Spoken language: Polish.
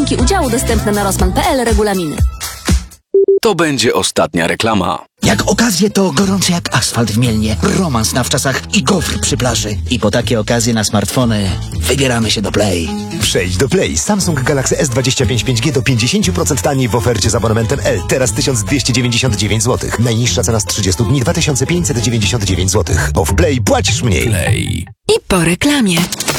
Warunki udziału dostępne na rossmann.pl. Regulaminy. To będzie ostatnia reklama. Jak okazje to gorące jak asfalt w Mielnie, romans na wczasach i gofr przy plaży. I po takie okazje na smartfony wybieramy się do Play. Przejdź do Play. Samsung Galaxy S25 5G do 50% taniej w ofercie z abonamentem L. Teraz 1299 zł. Najniższa cena z 30 dni 2599 zł. Bo w Play płacisz mniej. Play. I po reklamie.